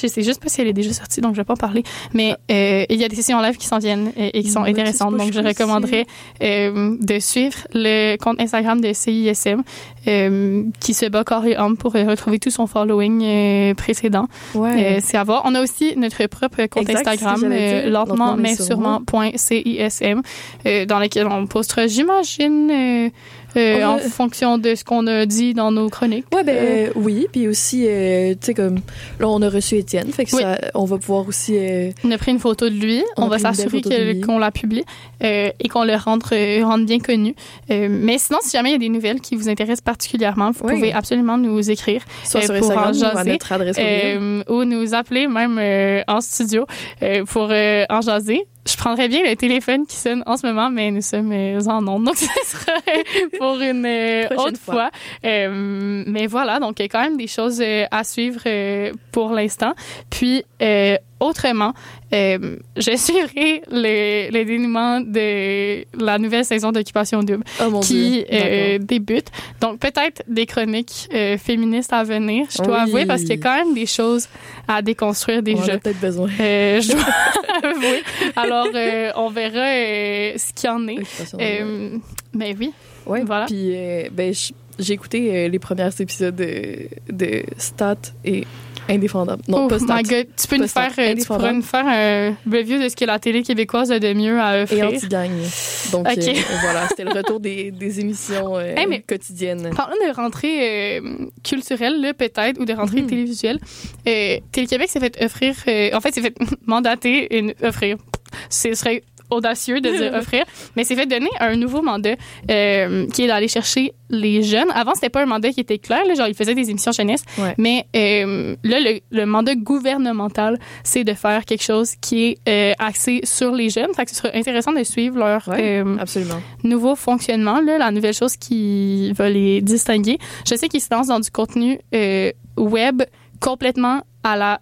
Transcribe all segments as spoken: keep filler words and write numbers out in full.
je sais juste pas si elle est déjà sortie, donc je vais pas en parler. Mais ah. euh, il y a des sessions live qui s'en viennent et, et qui sont ouais, intéressantes. Donc, je recommanderais euh, de suivre le compte Instagram de C I S M euh, qui se bat corps et âme pour euh, retrouver tout son following euh, précédent. Ouais. Euh, c'est à voir. On a aussi notre propre compte exact, Instagram, euh, lentement mais sûrement point C I S M, euh, dans lequel on postera, j'imagine, euh, euh, a... en fonction de ce qu'on a dit dans nos chroniques. Ouais, ben euh, oui. Puis aussi, euh, tu sais, comme là, on a reçu Étienne, fait que oui. ça, on va pouvoir aussi. Euh, on a pris une photo de lui. On, on va s'assurer que, qu'on la publie euh, et qu'on le rende, euh, rende bien connu. Euh, mais sinon, si jamais il y a des nouvelles qui vous intéressent particulièrement, vous oui. pouvez absolument nous écrire. Soit euh, sur pour Instagram, en jaser, ou à notre adresse euh, ou nous appeler même euh, en studio euh, pour euh, en jaser. Je prendrais bien le téléphone qui sonne en ce moment, mais nous sommes euh, en ondes, donc ce sera pour une euh, autre fois. fois. Euh, mais voilà, donc il y a quand même des choses euh, à suivre euh, pour l'instant. Puis, euh, autrement, euh, je suivrai le, le dénouement de la nouvelle saison d'Occupation Double oh qui euh, débute. Donc, peut-être des chroniques euh, féministes à venir, je dois oui. avouer, parce qu'il y a quand même des choses à déconstruire déjà. On en a peut-être besoin. Euh, je dois avouer. Alors, euh, on verra euh, ce qu'il y en est. Euh, mais oui, ouais, voilà. Puis, euh, ben, j'ai écouté euh, les premiers épisodes de, de Stat et Indéfendable. Non, oh pas Stat. My God. Tu peux nous faire, euh, tu pourrais nous faire un review de ce que la télé québécoise a de mieux à offrir. Et anti-gang. Donc, okay. euh, voilà, c'était le retour des, des émissions euh, hey, mais quotidiennes. Parlant de rentrée euh, culturelle, là, peut-être, ou de rentrée mm-hmm. télévisuelle, euh, Télé-Québec s'est fait offrir... Euh, en fait, s'est fait mandater une... Offrir. Ce serait audacieux de dire offrir, mais c'est fait donner un nouveau mandat euh, qui est d'aller chercher les jeunes. Avant, c'était pas un mandat qui était clair, là, genre ils faisaient des émissions jeunesse, ouais. mais euh, là, le, le mandat gouvernemental, c'est de faire quelque chose qui est euh, axé sur les jeunes. Fait que ce serait intéressant de suivre leur ouais, euh, absolument. nouveau fonctionnement, là, la nouvelle chose qui va les distinguer. Je sais qu'ils se lancent dans du contenu euh, web complètement à la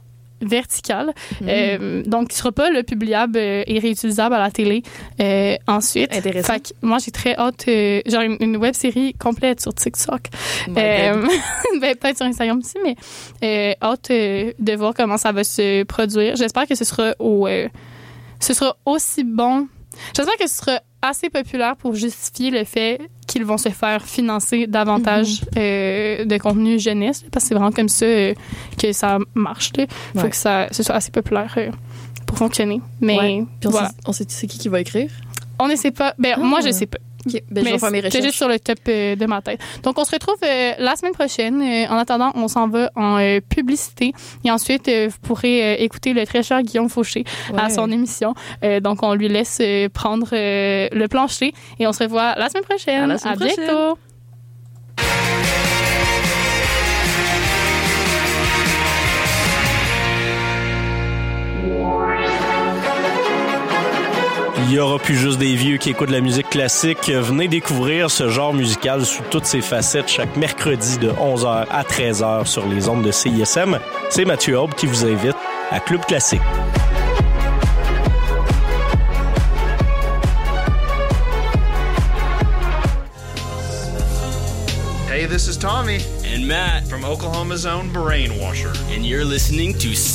verticale, mmh. euh, donc qui sera pas le publiable euh, et réutilisable à la télé euh, ensuite. Intéressant. Fait que moi j'ai très hâte, euh, genre une, une web série complète sur TikTok, euh, ben, peut-être sur Instagram aussi, mais euh, hâte euh, de voir comment ça va se produire. J'espère que ce sera au, euh, ce sera aussi bon. J'espère que ce sera assez populaire pour justifier le fait qu'ils vont se faire financer davantage mm-hmm. euh, de contenu jeunesse, parce que c'est vraiment comme ça euh, que ça marche. Il faut ouais. que ça, ce soit assez populaire euh, pour fonctionner. Mais ouais. Puis on, voilà. sait, on sait c'est qui qui va écrire? On ne sait pas. Ben, ah. Moi, je sais pas. Okay. Ben, mais je vais faire mes recherches. C'est juste sur le top euh, de ma tête. Donc, on se retrouve euh, la semaine prochaine. Euh, en attendant, on s'en va en euh, publicité. Et ensuite, euh, vous pourrez euh, écouter le très cher Guillaume Fauché ouais. à son émission. Euh, donc, on lui laisse euh, prendre euh, le plancher. Et on se revoit la semaine prochaine. À, la semaine à prochaine. bientôt. Il y aura plus juste des vieux qui écoutent la musique classique. Venez découvrir ce genre musical sous toutes ses facettes chaque mercredi de onze heures à treize heures sur les ondes de C I S M. C'est Mathieu Aube qui vous invite à Club Classique. Hey, this is Tommy and Matt from Oklahoma's own Brainwasher. And you're listening to